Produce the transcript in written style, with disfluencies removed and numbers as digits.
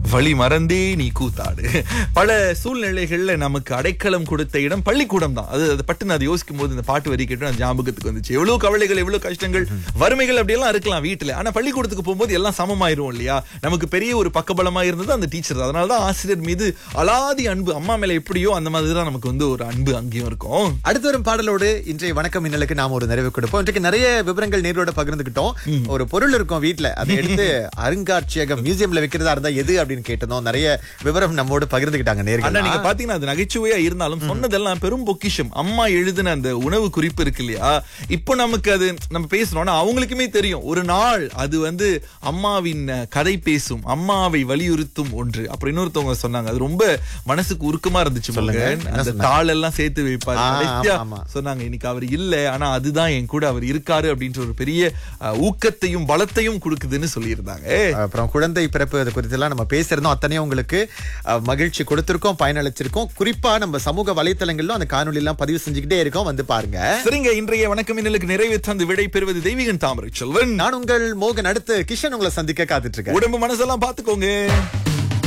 வழி மறந்தே நீ கூத்தாடு. பல சூழ்நிலைகள்ல நமக்கு அடைக்கலம் கொடுத்த இடம் பள்ளிக்கூடம் தான். அது பட்டுன்னு அதை யோசிக்கும் போது இந்த பாட்டு வரி கேட்டு நான் ஞாபகத்துக்கு வந்துச்சு. எவ்வளவு கவலைகள், எவ்வளவு கஷ்டங்கள், வறுமைகள் அப்படியெல்லாம் இருக்கலாம் வீட்டுல. ஆனா பள்ளிக்கூடத்துக்கு போகும்போது எல்லாம் சமமாயிரும் இல்லையா? நமக்கு பெரிய ஒரு பக்கபலமா இருந்தது அந்த டீச்சர். அதனாலதான் ஆசிரியர் மீது அலாதி அன்பு. அம்மா மேல எப்படியோ அந்த மாதிரிதான் நமக்கு ஒரு அன்பு அங்கேயும் இருக்கும். அடுத்து வரும் பாடலோடு இன்றைய வணக்கம் மின்னலுக்கு நாம ஒரு நிறைவு கொடுப்போம். இன்றைக்கு நிறைய விவரங்கள் நேரோட பகிர்ந்துகிட்டோம். ஒரு பொருள் இருக்கும் வீட்டுல, அதை எடுத்து அருங்காட்சியகம் மியூசியம்ல வைக்கிறதா இருந்தா எது அப்படின்னு கேட்டதும் நிறைய விவரம் நம்மோடு பகிர்ந்துகிட்டாங்க நேர்கள். நீங்க பாத்தீங்கன்னா அது நகைச்சுவையா இருந்தாலும் சொன்னதெல்லாம் பெரும் பொக்கிஷம். அம்மா எழுதின அந்த உணவு குறிப்பு இருக்கு இல்லையா? இப்போ நமக்கு அது நம்ம பேசணும்னா அவங்களுக்குமே தெரியும். ஒரு நாள் அது அம்மாவின் கதை பேசும், அம்மாவை வலியுறுத்தும் ஒன்று. அப்புறம் இன்னொருத்தவங்க சொன்னாங்க, அது ரொம்ப மனசுக்கு உருக்கமா இருந்துச்சு. அந்த தாள் எல்லாம் சேர்த்து வைப்பாரு. சொன்னாங்க இன்னைக்கு அவர் இல்ல, ஆனா அதுதான் என் கூட அவர் இருக்காரு அப்படின்ற ஒரு பெரிய ஊக்கத்தையும் பலத்தையும் கொடுக்குதுன்னு சொல்லியிருந்தாங்க. அப்புறம் குழந்தை பிறப்பு அது குறித்து எல்லாம் நம்ம பேசிருந்தோம். அத்தனையும் உங்களுக்கு மகிழ்ச்சி கொடுத்திருக்கோம், பயனளிச்சிருக்கோம். குறிப்பா நம்ம சமூக வலைத்தளங்களிலும் அந்த காணொலி எல்லாம் பதிவு செஞ்சுக்கிட்டே இருக்கோம், வந்து பாருங்க. சரிங்க, இன்றைய வணக்கம் மின்னலுக்கு நிறைவு தந்து விடை பெறுவது தெய்வீகன் தாமரை செல்வன். நான் உங்கள் மோகன். அடுத்து கிஷன் உங்களை சந்திக்க காத்துட்டு இருக்கேன். உடம்பு மனசெல்லாம் பாத்துக்கோங்க.